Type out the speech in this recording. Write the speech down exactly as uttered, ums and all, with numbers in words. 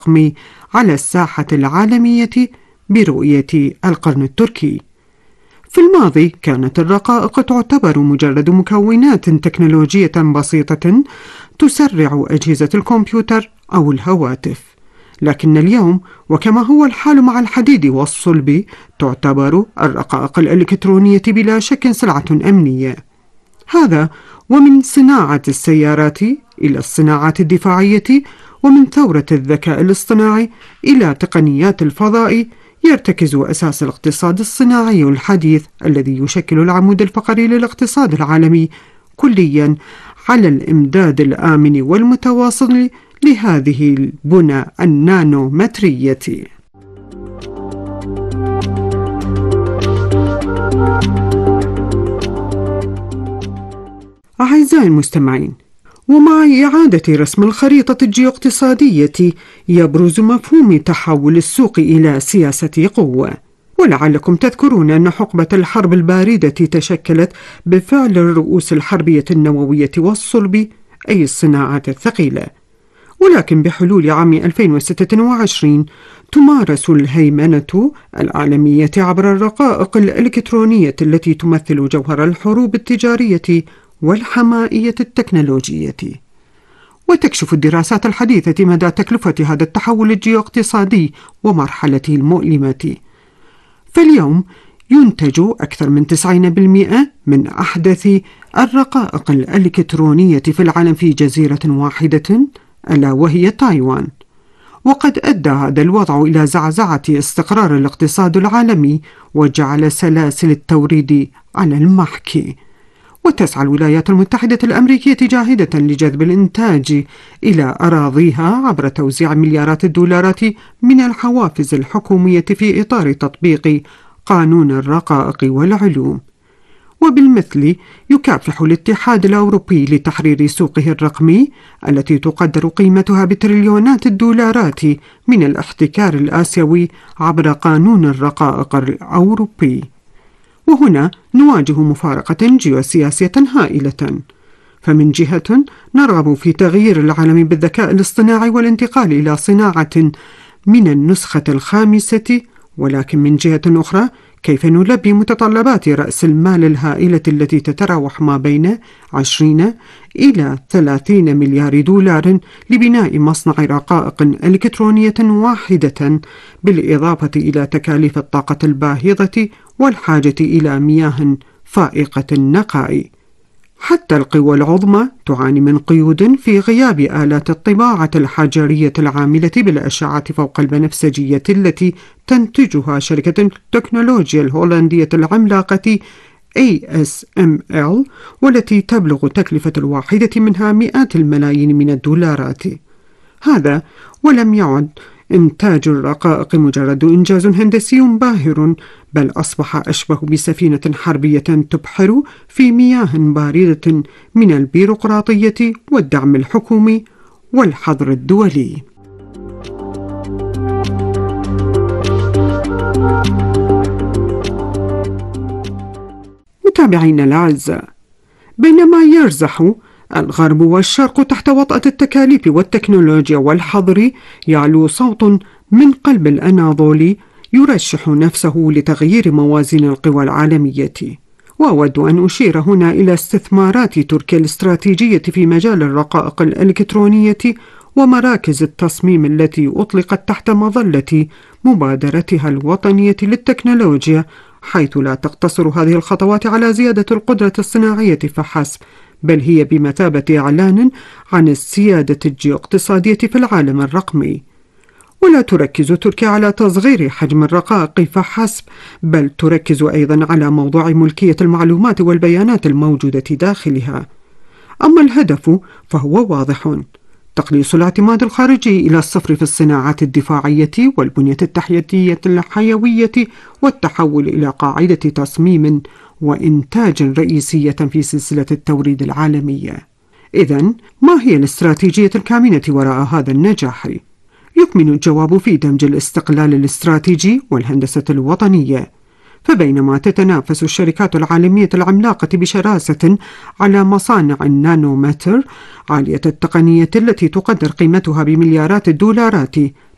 الرقمي على الساحة العالمية برؤية القرن التركي. في الماضي كانت الرقائق تعتبر مجرد مكونات تكنولوجية بسيطة تسرع أجهزة الكمبيوتر أو الهواتف، لكن اليوم وكما هو الحال مع الحديد والصلب تعتبر الرقائق الإلكترونية بلا شك سلعة أمنية. هذا ومن صناعة السيارات إلى الصناعات الدفاعية، ومن ثورة الذكاء الاصطناعي إلى تقنيات الفضاء، يرتكز أساس الاقتصاد الصناعي الحديث الذي يشكل العمود الفقري للاقتصاد العالمي كليا على الإمداد الآمن والمتواصل لهذه البنى النانومترية. أعزائي المستمعين، ومع إعادة رسم الخريطة الجيوقتصادية يبرز مفهوم تحول السوق إلى سياسة قوة. ولعلكم تذكرون أن حقبة الحرب الباردة تشكلت بفعل الرؤوس الحربية النووية والصلب، أي الصناعات الثقيلة. ولكن بحلول عام ألفين وستة وعشرين تمارس الهيمنة العالمية عبر الرقائق الإلكترونية التي تمثل جوهر الحروب التجارية والحمائية التكنولوجية. وتكشف الدراسات الحديثة مدى تكلفة هذا التحول الجيوقتصادي ومرحلته المؤلمة. فاليوم ينتج أكثر من تسعين بالمئة من أحدث الرقائق الإلكترونية في العالم في جزيرة واحدة ألا وهي تايوان. وقد أدى هذا الوضع إلى زعزعة استقرار الاقتصاد العالمي وجعل سلاسل التوريد على المحك. وتسعى الولايات المتحدة الأمريكية جاهدة لجذب الإنتاج إلى أراضيها عبر توزيع مليارات الدولارات من الحوافز الحكومية في إطار تطبيق قانون الرقائق والعلوم. وبالمثل يكافح الاتحاد الأوروبي لتحرير سوقه الرقمي التي تقدر قيمتها بتريليونات الدولارات من الاحتكار الآسيوي عبر قانون الرقائق الأوروبي. وهنا نواجه مفارقة جيوسياسية هائلة. فمن جهة نرغب في تغيير العالم بالذكاء الاصطناعي والانتقال إلى صناعة من النسخة الخامسة، ولكن من جهة أخرى كيف نلبي متطلبات رأس المال الهائلة التي تتراوح ما بين عشرين إلى ثلاثين مليار دولار لبناء مصنع رقائق إلكترونية واحدة، بالإضافة إلى تكاليف الطاقة الباهظة والحاجة إلى مياه فائقة النقاء. حتى القوى العظمى تعاني من قيود في غياب آلات الطباعة الحجرية العاملة بالأشعة فوق البنفسجية التي تنتجها شركة التكنولوجيا الهولندية العملاقة إيه إس إم إل، والتي تبلغ تكلفة الواحدة منها مئات الملايين من الدولارات. هذا ولم يعد إنتاج الرقائق مجرد إنجاز هندسي باهر، بل أصبح أشبه بسفينة حربية تبحر في مياه باردة من البيروقراطية والدعم الحكومي والحظر الدولي. متابعينا الأعزاء، بينما يرزح الغرب والشرق تحت وطأة التكاليف والتكنولوجيا والحظر، يعلو صوت من قلب الأناضول يرشح نفسه لتغيير موازين القوى العالمية. وأود أن أشير هنا إلى استثمارات تركيا الاستراتيجية في مجال الرقائق الإلكترونية ومراكز التصميم التي أطلقت تحت مظلة مبادرتها الوطنية للتكنولوجيا، حيث لا تقتصر هذه الخطوات على زيادة القدرة الصناعية فحسب، بل هي بمثابة إعلان عن السيادة الجيوقتصادية في العالم الرقمي. ولا تركز تركيا على تصغير حجم الرقائق فحسب، بل تركز أيضا على موضوع ملكية المعلومات والبيانات الموجودة داخلها. أما الهدف فهو واضح: تقليص الاعتماد الخارجي إلى الصفر في الصناعات الدفاعية والبنية التحتية الحيوية، والتحول إلى قاعدة تصميم وإنتاج رئيسية في سلسلة التوريد العالمية. إذن ما هي الاستراتيجية الكامنة وراء هذا النجاح؟ يكمن الجواب في دمج الاستقلال الاستراتيجي والهندسة الوطنية. فبينما تتنافس الشركات العالمية العملاقة بشراسة على مصانع النانومتر عالية التقنية التي تقدر قيمتها بمليارات الدولارات،